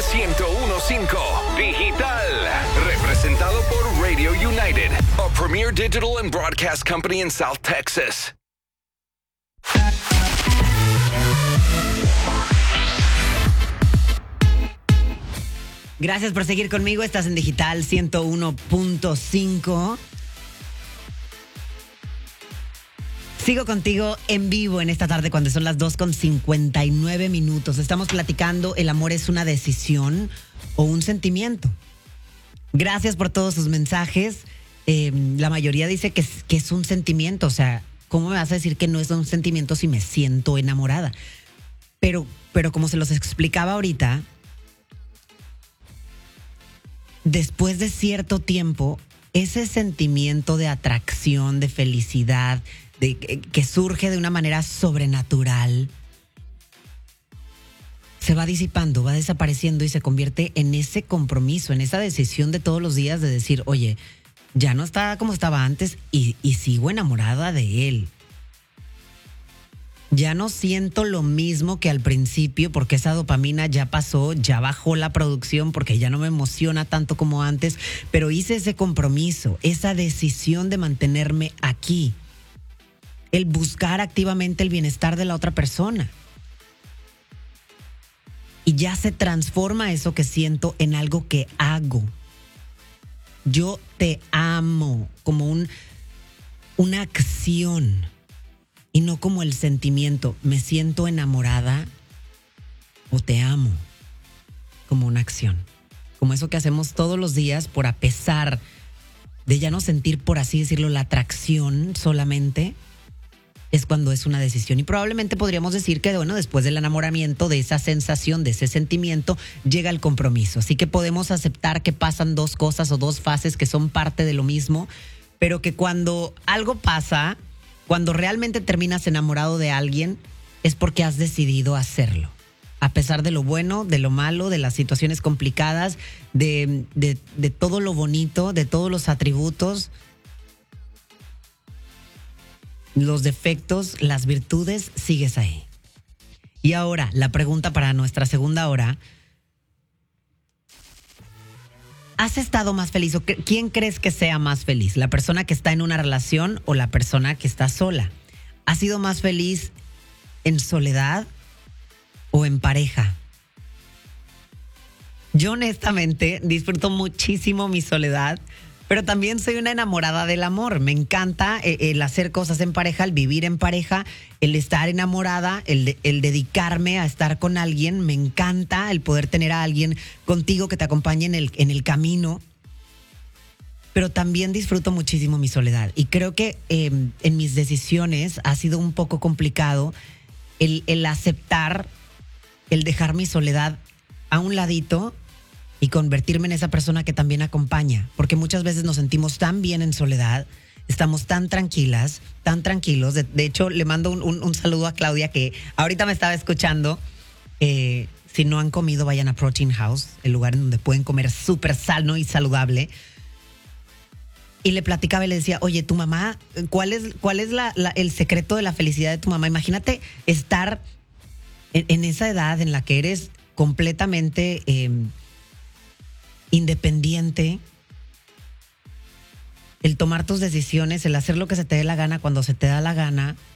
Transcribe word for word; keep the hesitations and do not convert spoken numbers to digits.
ciento uno punto cinco. Digital. Representado por Radio United, a premier digital and broadcast company in South Texas. Gracias por seguir conmigo. Estás en Digital ciento uno punto cinco. Sigo contigo en vivo en esta tarde cuando son las dos con cincuenta y nueve minutos. Estamos platicando, ¿el amor es una decisión o un sentimiento? Gracias por todos sus mensajes. Eh, la mayoría dice que es, que es un sentimiento. O sea, ¿cómo me vas a decir que no es un sentimiento si me siento enamorada? Pero, pero como se los explicaba ahorita, después de cierto tiempo, ese sentimiento de atracción, de felicidad, de, que surge de una manera sobrenatural, se va disipando, va desapareciendo y se convierte en ese compromiso, en esa decisión de todos los días de decir, oye, ya no está como estaba antes y, y sigo enamorada de él. Ya no siento lo mismo que al principio porque esa dopamina ya pasó, ya bajó la producción porque ya no me emociona tanto como antes, pero hice ese compromiso, esa decisión de mantenerme aquí, el buscar activamente el bienestar de la otra persona. Y ya se transforma eso que siento en algo que hago. Yo te amo como un, una acción. Y no como el sentimiento, me siento enamorada o te amo, como una acción. Como eso que hacemos todos los días por a pesar de ya no sentir, por así decirlo, la atracción solamente, es cuando es una decisión. Y probablemente podríamos decir que, bueno, después del enamoramiento, de esa sensación, de ese sentimiento, llega el compromiso. Así que podemos aceptar que pasan dos cosas o dos fases que son parte de lo mismo, pero que cuando algo pasa, cuando realmente terminas enamorado de alguien, es porque has decidido hacerlo. A pesar de lo bueno, de lo malo, de las situaciones complicadas, de, de, de todo lo bonito, de todos los atributos, los defectos, las virtudes, sigues ahí. Y ahora, la pregunta para nuestra segunda hora. ¿Has estado más feliz o quién crees que sea más feliz? ¿La persona que está en una relación o la persona que está sola? ¿Has sido más feliz en soledad o en pareja? Yo honestamente disfruto muchísimo mi soledad, pero también soy una enamorada del amor. Me encanta el hacer cosas en pareja, el vivir en pareja, el estar enamorada, el, de, el dedicarme a estar con alguien. Me encanta el poder tener a alguien contigo que te acompañe en el, en el camino. Pero también disfruto muchísimo mi soledad. Y creo que eh, en mis decisiones ha sido un poco complicado el, el aceptar, el dejar mi soledad a un ladito y convertirme en esa persona que también acompaña. Porque muchas veces nos sentimos tan bien en soledad, estamos tan tranquilas, tan tranquilos. De, de hecho, le mando un, un, un saludo a Claudia, que ahorita me estaba escuchando. Eh, si no han comido, vayan a Protein House, el lugar en donde pueden comer súper sano y saludable. Y le platicaba y le decía, oye, tu mamá, ¿cuál es, cuál es la, la, el secreto de la felicidad de tu mamá? Imagínate estar en, en esa edad en la que eres completamente Eh, independiente, el tomar tus decisiones, el hacer lo que se te dé la gana cuando se te da la gana,